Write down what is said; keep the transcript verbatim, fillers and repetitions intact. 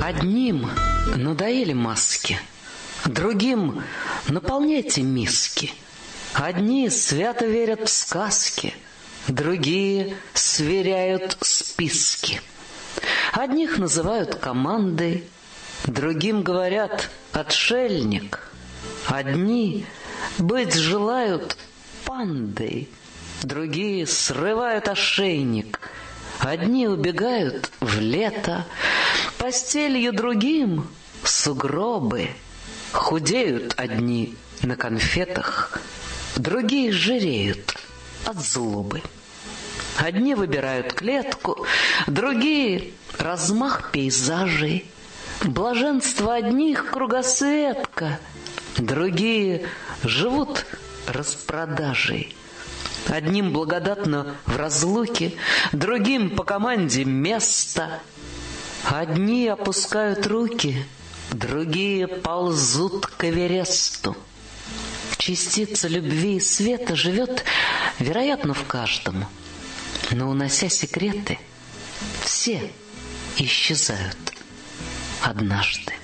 Одним надоели маски, другим наполняйте миски. Одни свято верят в сказки, другие сверяют списки. Одних называют командой, другим говорят отшельник. Одни быть желают пандой, другие срывают ошейник. Одни убегают в лето, постелью другим сугробы. Худеют одни на конфетах, другие жиреют от злобы. Одни выбирают клетку, другие размах пейзажей. Блаженство одних кругосветка, другие живут распродажей. Одним благодатно в разлуке, другим по команде место. Одни опускают руки, другие ползут к Эвересту. Частица любви и света живет, вероятно, в каждом, но, унося секреты, все исчезают однажды.